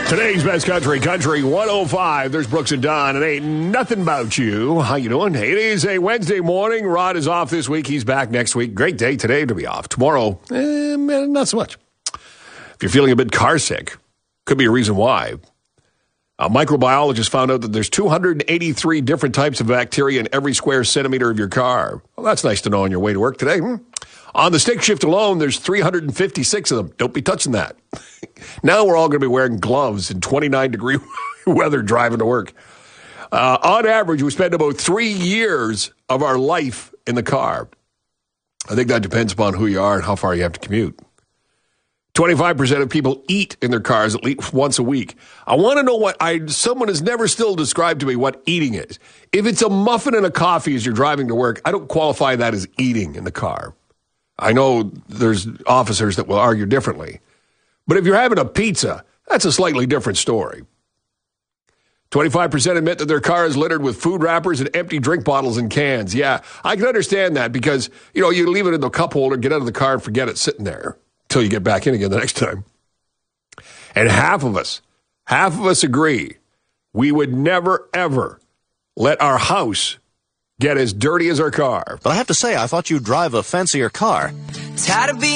Today's Best Country, Country 105. There's Brooks and Dunn. It ain't nothing about you. How you doing? It is a Wednesday morning. Rod is off this week. He's back next week. Great day today to be off. Tomorrow, not so much. If you're feeling a bit car sick, could be a reason why. A microbiologist found out that there's 283 different types of bacteria in every square centimeter of your car. Well, that's nice to know on your way to work today. On the stick shift alone, there's 356 of them. Don't be touching that. Now we're all going to be wearing gloves in 29-degree weather driving to work. On average, we spend about 3 years of our life in the car. I think that depends upon who you are and how far you have to commute. 25% of people eat in their cars at least once a week. I want to know someone has never still described to me what eating is. If it's a muffin and a coffee as you're driving to work, I don't qualify that as eating in the car. I know there's officers that will argue differently. But if you're having a pizza, that's a slightly different story. 25% admit that their car is littered with food wrappers and empty drink bottles and cans. Yeah, I can understand that because, you leave it in the cup holder, get out of the car and forget it sitting there until you get back in again the next time. And half of us agree we would never, ever let our house get as dirty as our car. But I have to say, I thought you'd drive a fancier car. Tired of being